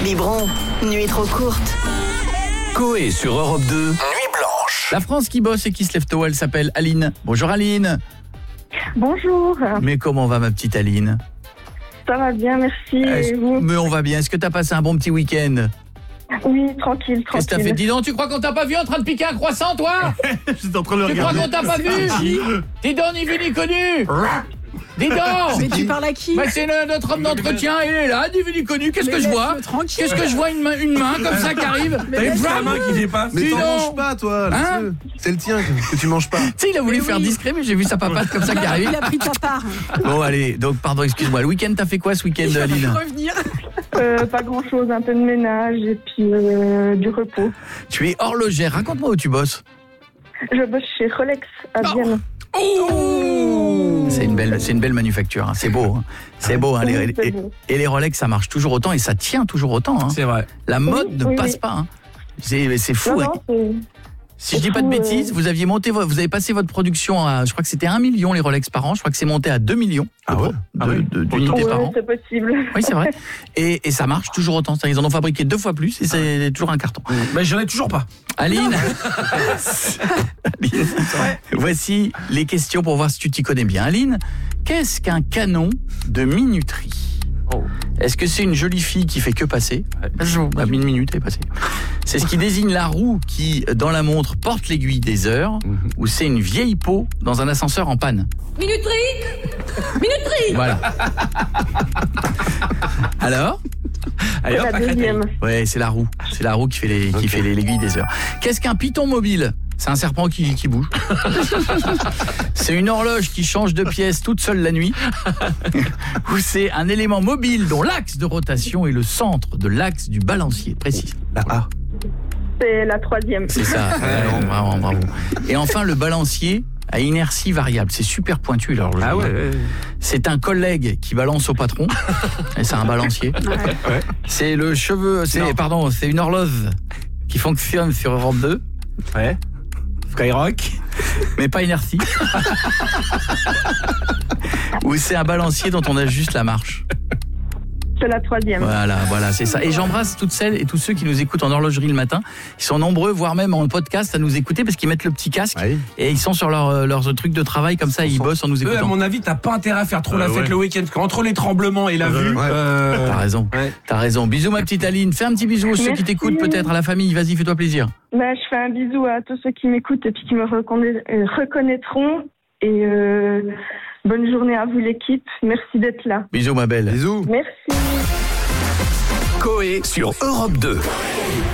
Biberon, nuit trop courte. Coé sur Europe 2, Nuit Blanche. La France qui bosse et qui se lève tôt, elle s'appelle Aline. Bonjour Aline. Bonjour, Mais comment va ma petite Aline? ça va bien, merci. Et vous? Mais on va bien. Est-ce que t'as passé un bon petit week-end? Oui, tranquille. Qu'est-ce que t'as fait? Dis donc, tu crois qu'on t'a pas vu en train de piquer un croissant, toi? J'étais en train de le Tu crois regarder. qu'on t'a pas vu? Dis donc, ni vu ni connu. Dis donc. Mais tu parles à qui? Bah, c'est notre homme d'entretien, il est là, ni vu ni connu. Qu'est-ce que je vois? Tranquille. Qu'est-ce que je vois? Une main comme ça qui arrive. T'as une Bram. main qui dépasse. Mais Dis t'en donc. manges pas, toi. Hein laisse-le. C'est le tien que tu manges pas. Tu sais, il a voulu Mais faire oui. discret, mais j'ai vu sa papate comme ça qui arrive. Il a pris ta part. Bon, allez, donc, pardon, excuse-moi. Le week-end, t'as fait quoi ce week-end, Aline? Revenir. Pas grand-chose, un peu de ménage et puis du repos. Tu es horlogère. Raconte-moi où tu bosses. Je bosse chez Rolex à Vienne. Oh, c'est une belle manufacture, hein. C'est beau, hein. C'est beau, hein. Oui, c'est beau. Et les Rolex, ça marche toujours autant et ça tient toujours autant, hein. C'est vrai. La mode Oui, ne oui, passe oui. pas, hein. C'est fou, Non, hein. non, Si je dis pas de fou, bêtises, vous avez passé votre production à, je crois que c'était 1 million les Rolex par an, je crois que c'est monté à 2 millions Ah ouais d'unités par ouais, an. c'est possible. Oui, c'est vrai. Et ça marche toujours autant. Ils en ont fabriqué 2 fois plus et c'est toujours un carton. Mais j'en ai toujours pas. Aline, Aline, voici les questions pour voir si tu t'y connais bien. Aline, qu'est-ce qu'un canon de minuterie? Est-ce que c'est une jolie fille qui fait que passer? À 1 minute, elle est passée. C'est ce qui désigne la roue qui, dans la montre, porte l'aiguille des heures, ou c'est une vieille peau dans un ascenseur en panne? Minuterie. Voilà. Alors? Allez, hop, La deuxième. Ouais, c'est la roue. C'est la roue qui fait l'aiguille des heures. Qu'est-ce qu'un python mobile? C'est un serpent qui bouge. C'est une horloge qui change de pièce toute seule la nuit. Ou c'est un élément mobile dont l'axe de rotation est le centre de l'axe du balancier. Précise. Ah. C'est la troisième. C'est ça. Bravo. Et enfin, le balancier à inertie variable. C'est super pointu, l'horloge. Ah ouais. C'est un collègue qui balance au patron. Et c'est un balancier. Ouais. C'est c'est une horloge qui fonctionne sur Europe 2. Ouais. Skyrock. Mais pas inertie. Ou c'est un balancier dont on ajuste la marche. C'est la troisième. Voilà, c'est ça. Et j'embrasse toutes celles et tous ceux qui nous écoutent en horlogerie le matin. Ils sont nombreux, voire même en podcast, à nous écouter parce qu'ils mettent le petit casque Oui. et ils sont sur leurs trucs de travail comme ça, ils bossent en nous Eux, à écoutant. mon avis, t'as pas intérêt à faire trop la fête ouais. le week-end. Parce qu'entre les tremblements et la vue. Ouais. T'as raison. Ouais. T'as raison. Bisous ma petite Aline. Fais un petit bisou à ceux qui Merci. t'écoutent peut-être, à la famille. Vas-y, fais-toi plaisir. Je fais un bisou à tous ceux qui m'écoutent et puis qui me reconnaîtront. Et bonne journée à vous l'équipe. Merci d'être là. Bisous ma belle. Bisous. Merci. Coé sur Europe 2.